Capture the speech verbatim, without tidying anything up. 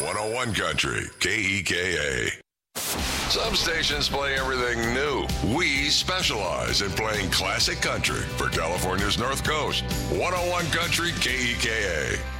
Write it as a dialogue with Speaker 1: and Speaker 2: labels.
Speaker 1: one oh one Country, K E K A. Some stations play everything new. We specialize in playing classic country for California's North Coast. one oh one Country, K E K A.